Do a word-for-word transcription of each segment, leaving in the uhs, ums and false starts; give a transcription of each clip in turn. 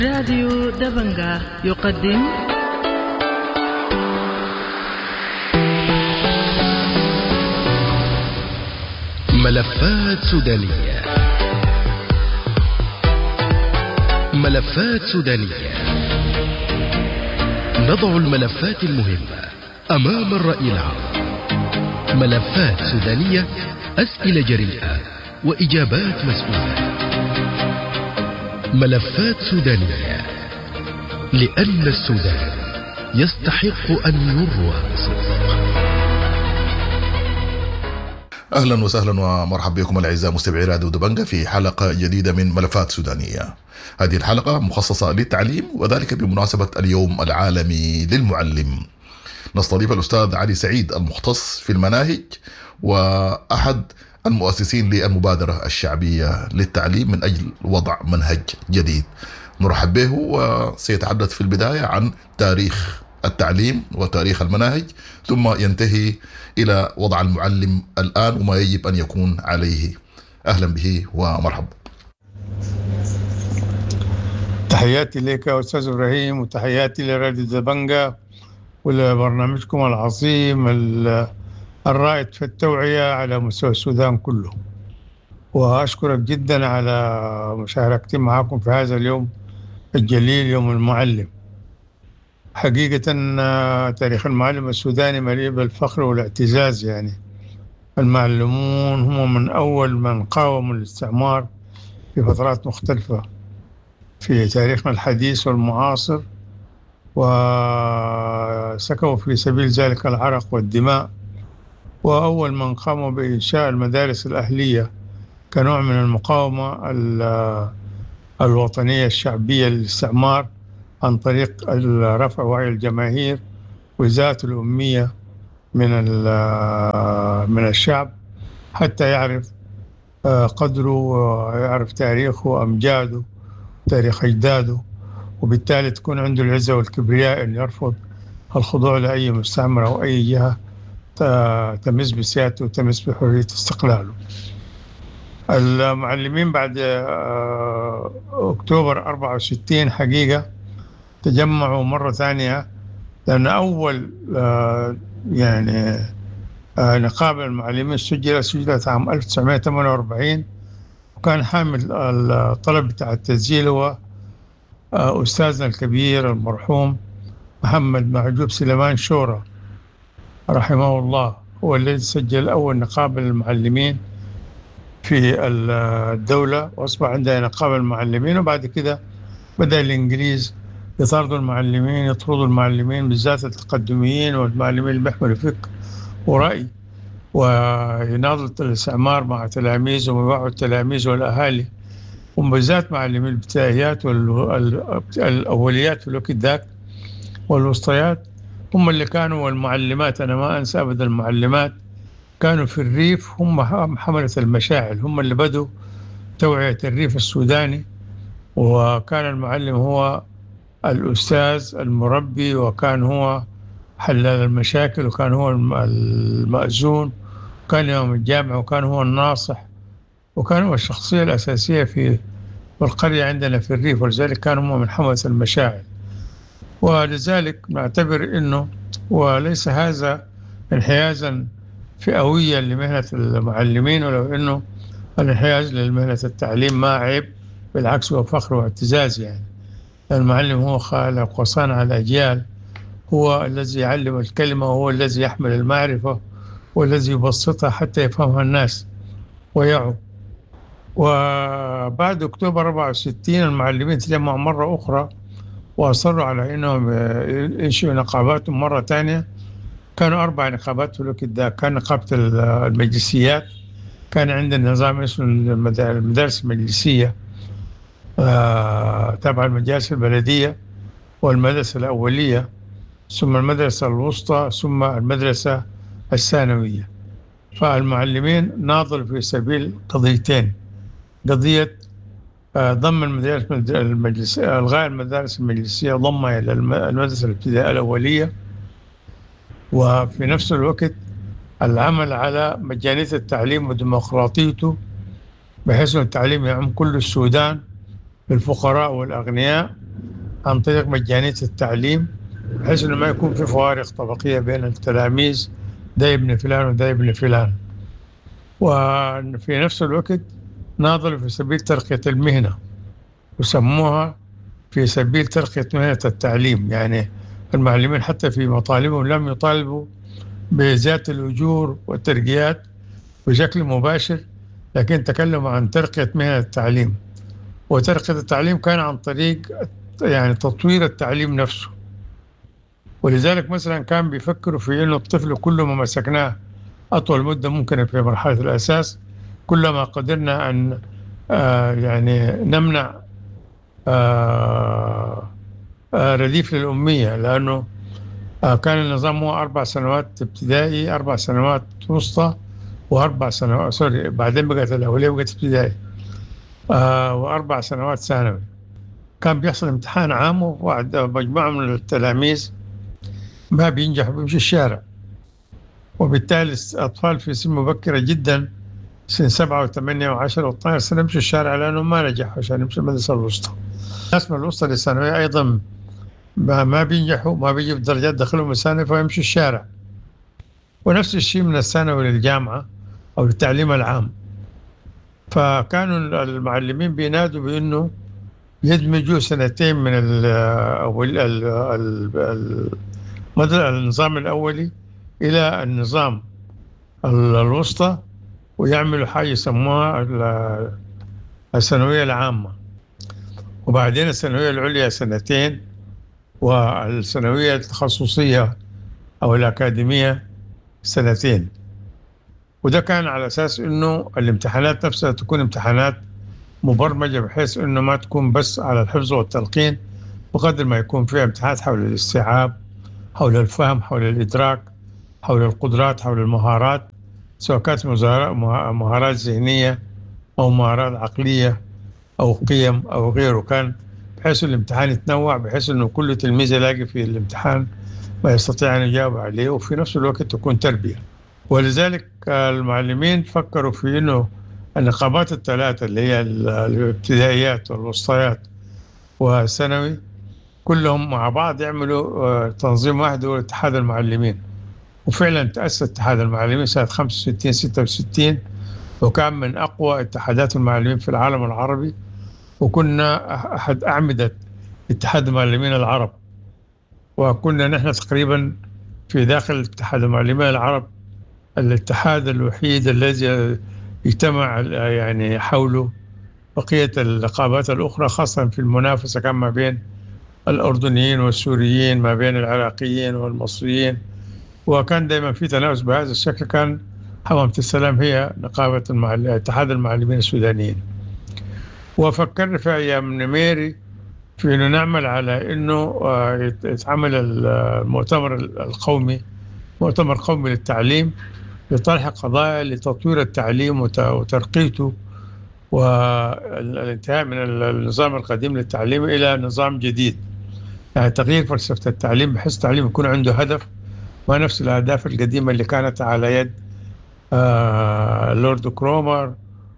راديو دبنجا يقدم ملفات سودانية. ملفات سودانية، نضع الملفات المهمة أمام الرأي العام. ملفات سودانية، أسئلة جريئة وإجابات مسؤولة. ملفات سودانية، لأن السودان يستحق أن يروى بصدق. أهلا وسهلا ومرحبا بكم الأعزاء مستمعي راديو دبنجا في حلقة جديدة من ملفات سودانية. هذه الحلقة مخصصة للتعليم، وذلك بمناسبة اليوم العالمي للمعلم. نستضيف الأستاذ علي سعيد المختص في المناهج وأحد المؤسسين للمبادرة الشعبية للتعليم من أجل وضع منهج جديد. نرحب به، وسيتحدث في البداية عن تاريخ التعليم وتاريخ المناهج، ثم ينتهي إلى وضع المعلم الآن وما يجب أن يكون عليه. أهلا به ومرحبا. تحياتي لك أستاذ إبراهيم، وتحياتي لراديو دبنجا ولبرنامجكم العظيم الرائد في التوعية على مستوى السودان كله. وأشكرك جدا على مشاركتي معكم في هذا اليوم الجليل، يوم المعلم. حقيقة تاريخ المعلم السوداني مليء بالفخر والاعتزاز. يعني المعلمون هم من أول من قاوموا الاستعمار في فترات مختلفة في تاريخنا الحديث والمعاصر، وسكوا في سبيل ذلك العرق والدماء، وأول من قاموا بإنشاء المدارس الأهلية كنوع من المقاومة الوطنية الشعبية للاستعمار، عن طريق رفع وعي الجماهير وإزالة الأمية من من الشعب، حتى يعرف قدره ويعرف تاريخه وأمجاده تاريخ أجداده، وبالتالي تكون عنده العزة والكبرياء أن يرفض الخضوع لأي مستعمر أو أي جهة تمس بسيادته وتمس بحرية استقلاله. المعلمين بعد أكتوبر أربعة وستين حقيقة تجمعوا مرة ثانية، لأن أول يعني نقابة المعلمين سجلت سجلت عام ألف وتسعمائة وثمانية وأربعين، وكان حامل الطلب بتاع التسجيل هو أستاذنا الكبير المرحوم محمد معجوب سليمان شورى رحمه الله. هو الذي سجل أول نقابة للمعلمين في الدولة، وأصبح عندنا نقابة المعلمين. وبعد كده بدأ الإنجليز يطاردوا المعلمين، يطردوا المعلمين بالذات التقدميين والمعلمين اللي بيحملوا فكر ورأي، ويناضلوا الاستعمار مع تلاميذهم ويوعوا التلاميذ والأهالي، وبالذات معلمين الابتدائيات والأوليات في الوقت ذاك والوسطيات، هم اللي كانوا. والمعلمات أنا ما أنسى أبدا، المعلمات كانوا في الريف هم حملة المشاعل، هم اللي بدوا توعية الريف السوداني. وكان المعلم هو الأستاذ المربي، وكان هو حلال المشاكل، وكان هو المأذون، وكان يوم الجامعة، وكان هو الناصح، وكان هو الشخصية الأساسية في القرية عندنا في الريف، ولذلك كانوا هم من حملة المشاعل. ولذلك نعتبر أنه وليس هذا انحيازا فئويا لمهنة المعلمين، ولو أنه الانحياز لمهنة التعليم ما عيب، بالعكس هو فخر واعتزاز. يعني المعلم هو خالق وصانع الأجيال، هو الذي يعلم الكلمة، وهو الذي يحمل المعرفة، والذي يبسطها حتى يفهمها الناس ويعوا. وبعد أكتوبر أربعة وستين المعلمين تجمعوا مرة أخرى، وأصروا على أنهم ينشئوا نقاباتهم مرة ثانية. كانوا أربع نقابات في الوقت ده. كان نقابة المجلسيات، كان عندنا نظام اسمه المدارس المجلسية آه، تابع المجالس البلدية، والمدرسة الأولية، ثم المدرسة الوسطى، ثم المدرسة الثانوية. فالمعلمين ناضلوا في سبيل قضيتين: قضية آه، ضم المدارس المجلسية، إلغاء المدارس المجلسية، ضمها إلى المدرسة الابتدائية الأولية، وفي نفس الوقت العمل على مجانية التعليم وديمقراطيته، بحيث أن التعليم يعم كل السودان، الفقراء والأغنياء، عن طريق مجانية التعليم، بحيث إنه ما يكون في فوارق طبقية بين التلاميذ، ده ابن فلان وده ابن فلان. وفي نفس الوقت ناضلوا في سبيل ترقية المهنة، وسموها في سبيل ترقية مهنة التعليم. يعني المعلمين حتى في مطالبهم لم يطالبوا بزيادة الأجور والترقيات بشكل مباشر، لكن تكلموا عن ترقية مهنة التعليم. وترقية التعليم كان عن طريق يعني تطوير التعليم نفسه. ولذلك مثلا كان بيفكروا في إنه الطفل كل ما مسكناه أطول مدة ممكنة في مرحلة الأساس، كلما قدرنا أن آه يعني نمنع آه آه رديف للأمية، لأنه آه كان النظام هو أربع سنوات ابتدائي، أربع سنوات وسطى، وأربع سنوات سوري بعدين بقت الأولية بقت ابتدائي، آه وأربع سنوات ثانوي. كان بيحصل امتحان عام، وواحد مجموعة من التلاميذ ما بينجح بيمشي الشارع، وبالتالي الأطفال في سن مبكرة جدا سن سبعة وثمانية وعشرة واثناشر سنة يمشوا الشارع لأنه ما نجحوا عشان يمشوا المدرسة الوسطى. الناس من الوسطى للثانوية أيضا ما بينجحوا، ما بيجيبوا درجات دخلهم الثانوي فيمشوا الشارع. ونفس الشيء من الثانوي للجامعة أو التعليم العام. فكانوا المعلمين بينادوا بأنه يدمجوا سنتين من ال أول ال ال النظام الأولي إلى النظام الوسطى، ويعملوا حاجة يسموها الثانوية العامة، وبعدين الثانوية العليا سنتين، والثانوية التخصصية أو الأكاديمية سنتين. وده كان على أساس إنه الامتحانات نفسها تكون امتحانات مبرمجة، بحيث إنه ما تكون بس على الحفظ والتلقين، بقدر ما يكون فيها امتحانات حول الاستيعاب، حول الفهم، حول الإدراك، حول القدرات، حول المهارات، سواء كانت مهارات ذهنية أو مهارات عقلية أو قيم أو غيره. كان بحيث الامتحان يتنوع، بحيث إنه كل تلميذ يلاقي في الامتحان ما يستطيع أن يجاوب عليه، وفي نفس الوقت تكون تربية. ولذلك المعلمين فكروا في إنه النقابات الثلاثة اللي هي الابتدائيات والوسطيات والثانوي كلهم مع بعض يعملوا تنظيم واحد هو اتحاد المعلمين. وفعلا تأسس اتحاد المعلمين سنة خمسة وستين ستة وستين، وكان من أقوى اتحادات المعلمين في العالم العربي، وكنا أحد أعمدة اتحاد المعلمين العرب. وكنا نحن تقريبا في داخل اتحاد المعلمين العرب الاتحاد الوحيد الذي يجتمع يعني حوله بقية النقابات الأخرى، خاصة في المنافسة كان ما بين الأردنيين والسوريين، ما بين العراقيين والمصريين، وكان دائما في تنافس بهذا الشكل. كان حمامة السلام هي نقابة المعل... اتحاد المعلمين السودانيين. وفكرنا في أيام نميري في إنه نعمل على إنه يتعمل المؤتمر القومي، مؤتمر قومي للتعليم، لطرح قضايا لتطوير التعليم وترقيته، والانتهاء من النظام القديم للتعليم إلى نظام جديد، يعني تغيير فلسفة التعليم بحيث التعليم يكون عنده هدف، ما نفس الأهداف القديمة اللي كانت على يد آه لورد كرومر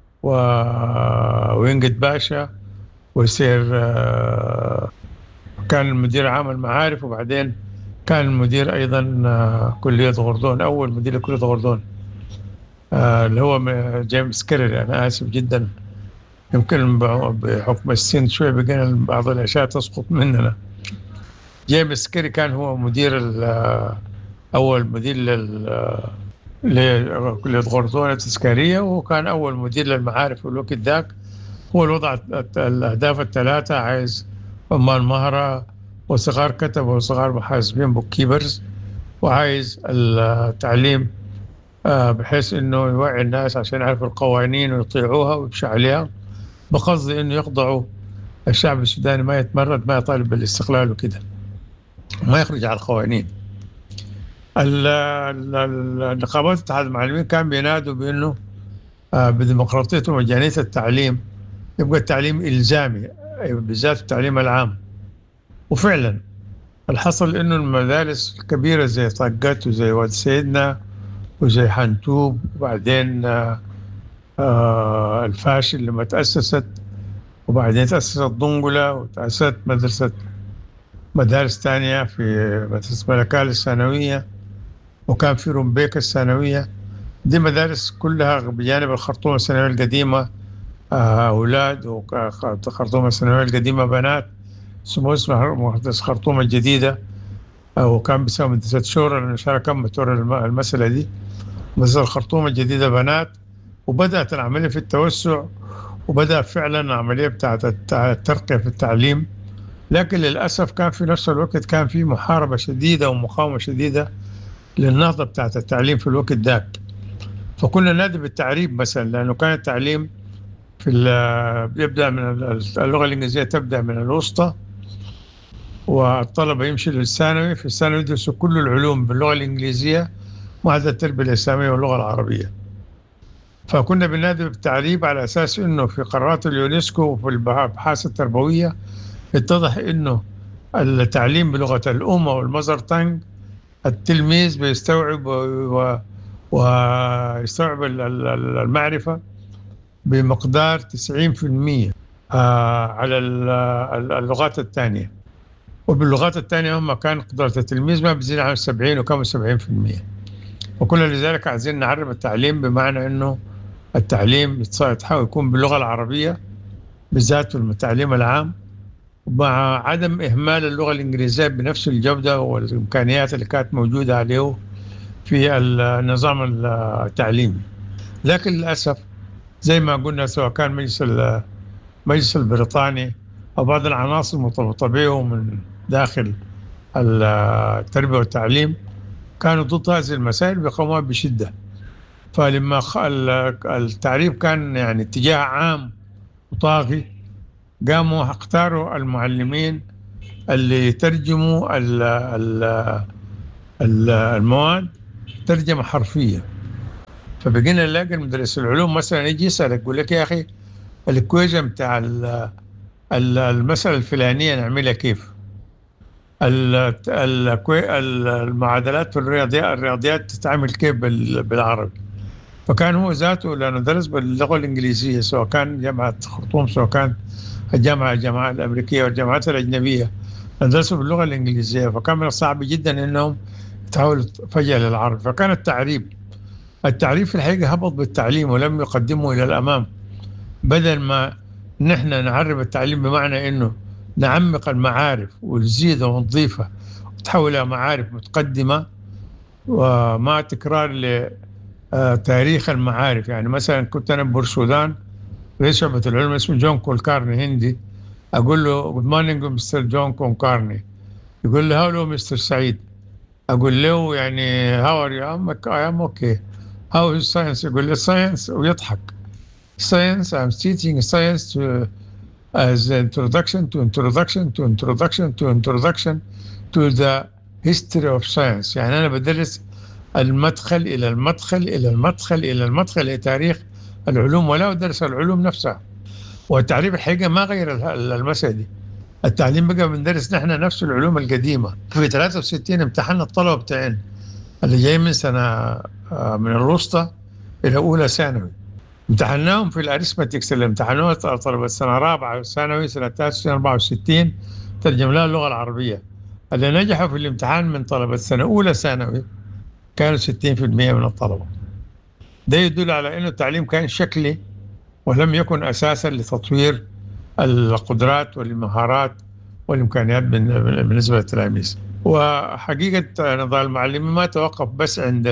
ووينجت باشا ويصير آه كان المدير عام المعارف، وبعدين كان المدير أيضا آه كلية غردون، أول مدير لكلية غردون آه اللي هو جيمس كيري. أنا آسف جدا، يمكن بحكم السن شوي بقينا بعض الأشياء تسقط مننا. جيمس كيري كان هو مدير أول مدير لكلية غردون التذكارية، وكان أول مدير للمعارف في الوقت ذاك. هو الوضع الأهداف الثلاثة، عايز عمال مهرة وصغار كتب وصغار محاسبين بوك كيبرز، وعايز التعليم بحيث إنه يوعي الناس عشان يعرفوا القوانين ويطيعوها ويمشوا عليها، بقصد إنه يخضعوا الشعب السوداني ما يتمرد، ما يطالب بالاستقلال وكده، ما يخرج على القوانين. النقابات اتحاد المعلمين كان بينادوا بأنه بديمقراطية ومجانية التعليم يبقى التعليم إلزامي، بالذات التعليم العام. وفعلا الحصل إنه المدارس الكبيرة زي طاقات وزي واد سيدنا وزي حنتوب، وبعدين الفاشل لما تأسست، وبعدين تأسست ضنقلة، وتأسست مدرسة مدارس ثانية في مدرسة ملكال الثانوية، وكان في رومبيك الثانوية. دي مدارس كلها بجانب الخرطوم الثانوية القديمة أولاد، وخرطوم الثانوية القديمة بنات، اسمه اسمها مدرسة خرطوم الجديدة، وكان بيسمى مدرسة شورى لأنه شارك بتور المسألة دي. مدرسة الخرطوم الجديدة بنات، وبدأت العملية في التوسع، وبدأ فعلا العملية بتاعت الترقية في التعليم. لكن للأسف كان في نفس الوقت كان في محاربة شديدة ومقاومة شديدة للنهضة بتاعت التعليم في الوقت ذاك. فكنا نادي بالتعريب مثلا، لأنه كان التعليم في يبدأ من اللغة الإنجليزية، تبدأ من الوسطى، والطلبة يمشي للثانوي. في الثانوي يدرسوا كل العلوم باللغة الإنجليزية ما عدا التربية الإسلامية واللغة العربية. فكنا بنادي بالتعريب على أساس إنه في قرارات اليونسكو وفي الأبحاث التربوية اتضح إنه التعليم بلغة الأم أو المذر تانج التلميذ بيستوعب ويستوعب المعرفة بمقدار تسعين بالمئة على اللغات الثانية، وباللغات الثانية هم كان قدرة التلميذ ما بيزيد عن سبعين وكم سبعين بالمئة. وكل لذلك عايزين نعرف التعليم بمعنى إنه التعليم يحاول يكون باللغة العربية بالذات في التعليم العام، مع عدم إهمال اللغة الإنجليزية بنفس الجودة والإمكانيات اللي كانت موجودة عليه في النظام التعليمي. لكن للأسف زي ما قلنا، سواء كان مجلس المجلس البريطاني أو بعض العناصر المرتبطة به من داخل التربية والتعليم كانوا ضد هذه المسائل بيقوموا بشدة. فلما التعريب كان يعني اتجاه عام وطاغي، قاموا اختاروا المعلمين اللي ترجموا المواد ترجمة حرفية. فبقينا نلاقي المدرس العلوم مثلا يجي يسألك يقول لك يا أخي الإكويجن بتاع المسألة الفلانية نعملها كيف؟ المعادلات في الرياضيات الرياضيات تتعامل كيف بالعربي؟ فكان هو ذاته لأنه درس باللغة الإنجليزية، سواء كان جامعة خرطوم سواء كان الجامعة الجامعة الأمريكية والجامعات الأجنبية درسوا باللغة الإنجليزية، فكان من الصعب جدا إنهم يتحولوا فجأة للعربي. فكان التعريب التعريب في الحقيقة هبط بالتعليم ولم يقدمه إلى الأمام، بدل ما نحن نعرب التعليم بمعنى إنه نعمق المعارف ونزيدها ونضيفها وتحول إلى معارف متقدمة وما تكرار لتاريخ المعارف. يعني مثلا كنت أنا ببورسودان رئيس شعبة العلوم اسمه جون كولكارني هندي، أقول له good morning مستر جون كولكارني، يقول لي هاو مستر سعيد، أقول له يعني how are you I am okay how is science، يقول لي science ويضحك. science I'm teaching science to as introduction to introduction to introduction to introduction to the history of science. يعني أنا بدرس المدخل إلى المدخل إلى المدخل إلى المدخل إلى تاريخ العلوم، ولا أدرس العلوم نفسها. والتعريب الحقيقة ما غير المسألة دي، التعليم بقى بندرس نحن نفس العلوم القديمة. في ثلاثة وستين امتحان الطلبة بتاعين اللي جاي من سنة من الوسطى إلى أولى ثانوي، امتحناهم في الأريثماتكس اللي امتحنوها طلبة سنة رابعة ثانوي سنة ثالثة أربعة وستين ترجم لها اللغة العربية. اللي نجحوا في الامتحان من طلبة سنة أولى ثانوي كانوا ستين بالمئة من الطلبة. ده يدل على أنه التعليم كان شكلي ولم يكن أساسا لتطوير القدرات والمهارات والإمكانيات بالنسبة للتلاميذ. وحقيقة نضال المعلمين ما توقف بس عند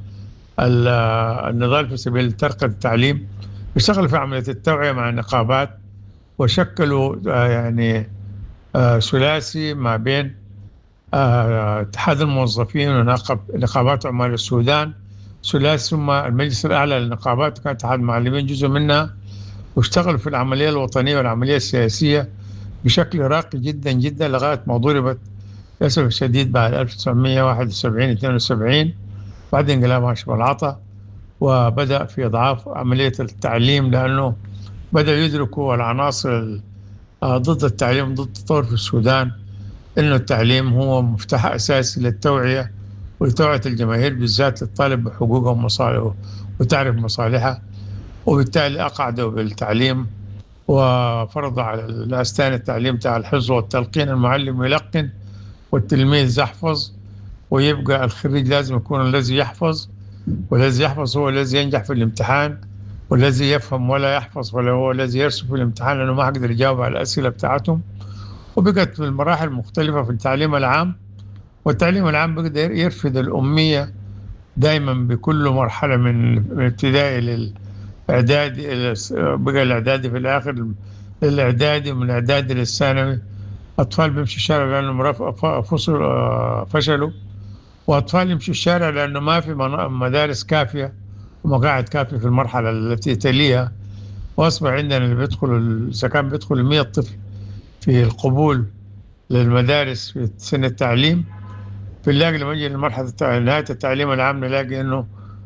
النضال في سبيل ترقية التعليم، بيشتغل في عملية التوعية مع النقابات، وشكلوا يعني ثلاثي ما بين اتحاد الموظفين ونقابات عمال السودان، ثلاثي ثم المجلس الأعلى للنقابات كان اتحاد المعلمين جزء منها، واشتغلوا في العملية الوطنية والعملية السياسية بشكل راقي جدا جدا لغاية ما ضربت للأسف الشديد بعد ألف وتسعمئة وواحد وسبعين اثنين وسبعين بعد انقلاب هاشم العطا، وبدأ في إضعاف عملية التعليم، لأنه بدأ يدركوا العناصر ضد التعليم ضد التطور في السودان إنه التعليم هو مفتاح أساسي للتوعية ولتوعية الجماهير بالذات للطالب بحقوقه ومصالحه وتعرف مصالحها، وبالتالي أقعدوا بالتعليم وفرضوا على الأستاذ التعليم تاع الحفظ والتلقين، المعلم يلقن والتلميذ يحفظ، ويبقى الخريج لازم يكون الذي يحفظ، والذي يحفظ هو الذي ينجح في الامتحان، والذي يفهم ولا يحفظ ولا هو الذي يرسب في الامتحان لأنه ما يقدر يجاوب على الأسئلة بتاعتهم. وبقت في المراحل المختلفة في التعليم العام، والتعليم العام بقدر يرفض الأمية دائما بكل مرحلة من الابتدائي للإعدادي، بقى الإعدادي في الآخر للإعدادي، من الإعدادي للثانوي. أطفال بيمشوا الشارع لأنهم فشلوا، وأطفال يمشوا الشارع لأنه ما في مدارس كافية ومقاعد كافية في المرحلة التي تليها. وأصبح عندنا اللي بيدخل، إذا كان بيدخل مئة طفل في القبول للمدارس في سن التعليم، في نلاقي لما نجي لمرحلة نهاية التعليم العام نلاقي إنه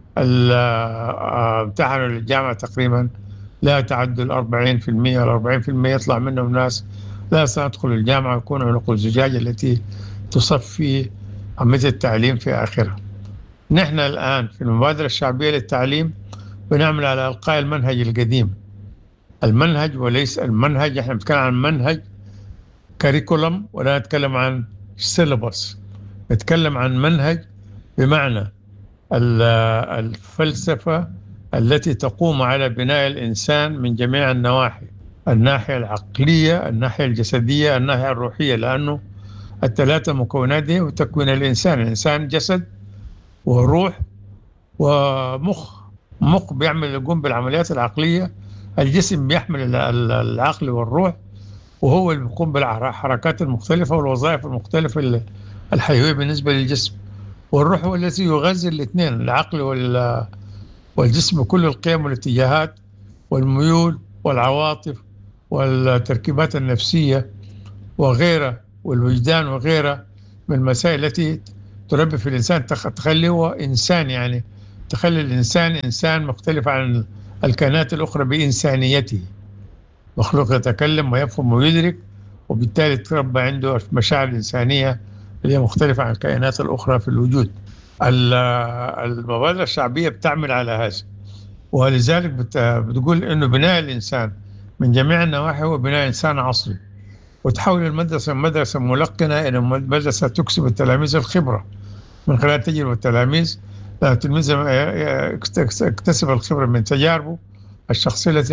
امتحنوا للجامعة تقريبا لا تعد الأربعين في المية، الأربعين في المية يطلع منهم ناس لا سندخل الجامعة، يكونوا عنق الزجاجة التي تصفي عملية التعليم في آخرها. نحن الآن في المبادرة الشعبية للتعليم بنعمل على إلقاء المنهج القديم، المنهج وليس المنهج. احنا بنتكلم عن منهج كاريكولم ولا نتكلم عن سيلبس، نتكلم عن منهج بمعنى الفلسفة التي تقوم على بناء الإنسان من جميع النواحي، الناحية العقلية، الناحية الجسدية، الناحية الروحية، لأنه الثلاثة مكونات دي وتكوين الإنسان. الإنسان جسد وروح ومخ. مخ بيعمل يقوم بالعمليات العقلية، الجسم بيحمل العقل والروح، وهو اللي بيقوم بالحركات المختلفة والوظائف المختلفة الحيوية بالنسبة للجسم. والروح هو الذي يغذي الاثنين، العقل والجسم، بكل القيم والاتجاهات والميول والعواطف والتركيبات النفسية وغيرها، والوجدان وغيرها من المسائل التي تربي في الإنسان، تخليه هو إنسان، يعني تخلي الإنسان إنسان مختلف عن الكائنات الأخرى بإنسانيته، مخلوق يتكلم ويفهم ويدرك، وبالتالي تربى عنده مشاعر إنسانية اللي هي مختلفة عن الكائنات الأخرى في الوجود. المبادرة الشعبية بتعمل على هذا، ولذلك بتقول إنه بناء الإنسان من جميع النواحي هو بناء إنسان عصري، وتحول المدرسة من مدرسة ملقنة إلى مدرسة تكسب التلاميذ الخبرة من خلال تجربة التلاميذ. التلميذ يكتسب الخبرة من تجاربه الشخصية التي